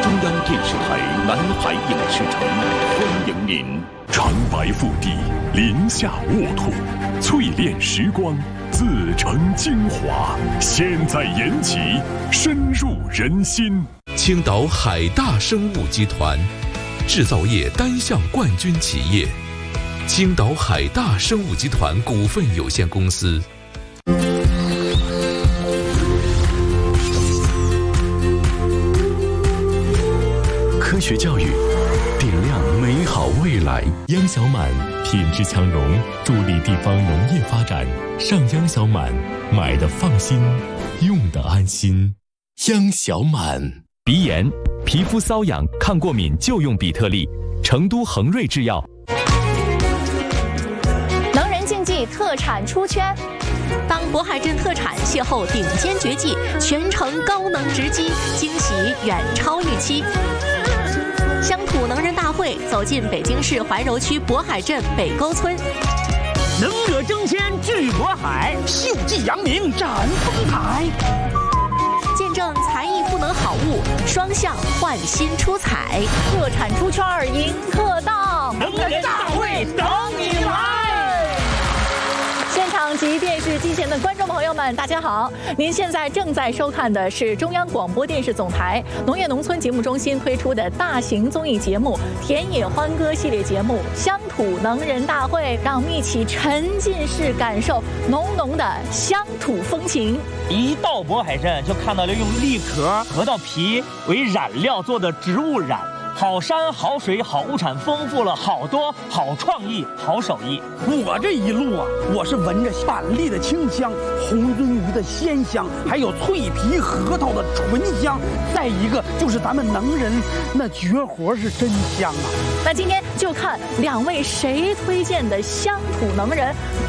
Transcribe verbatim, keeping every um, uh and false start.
中央电视台南海影视城欢迎您。长白腹地，林下沃土，淬炼时光，自成精华。现在延起，深入人心。 青岛海大生物集团，制造业单项冠军企业。青岛海大生物集团股份有限公司。 科学教育，点亮美好未来。 央小满品质强融，助力地方农业发展。上央小满，买的放心，用的安心。央小满。 鼻炎、皮肤瘙痒、抗过敏就用比特利。成都恒瑞制药。 能人竞技特产出圈。当渤海镇特产邂逅顶尖绝技，全程高能直击，惊喜远超预期。乡土能人大会走进北京市怀柔区渤海镇北沟村。 能者争先聚渤海，秀技扬名展风采。 见证才艺赋能好物，双向焕新出彩。特产出圈迎客到， 能人大会等你来。 现场及电视机前的观众朋友们，大家好！您现在正在收看的是中央广播电视总台农业农村节目中心推出的大型综艺节目《田野欢歌》系列节目《乡土能人大会》，让我们一起沉浸式感受浓浓的乡土风情。 一到渤海镇，就看到了用栗壳、核桃皮为染料做的植物染。好山好水好物产，丰富了好多好创意好手艺。 我这一路啊，我是闻着板栗的清香，红鳟鱼的鲜香，还有脆皮核桃的醇香。再一个就是咱们能人那绝活是真香啊！ 那今天就看两位谁推荐的乡土能人